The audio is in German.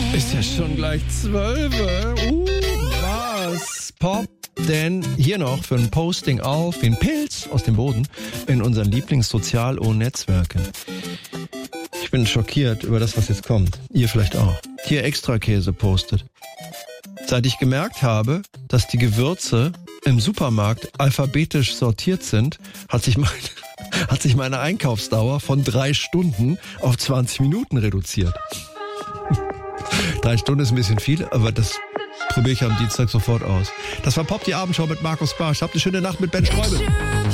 Ist ja schon gleich 12. Was? Pop? Denn hier noch für ein Posting auf wie ein Pilz aus dem Boden in unseren Lieblingssozial-O-Netzwerken. Ich bin schockiert über das, was jetzt kommt. Ihr vielleicht auch. Hier Extrakäse postet. Seit ich gemerkt habe, dass die Gewürze im Supermarkt alphabetisch sortiert sind, hat sich meine Einkaufsdauer von 3 Stunden auf 20 Minuten reduziert. 3 Stunden ist ein bisschen viel, aber das probiere ich am Dienstag sofort aus. Das war Pop, die Abendschau mit Markus Barsch. Habt eine schöne Nacht mit Ben Streubel.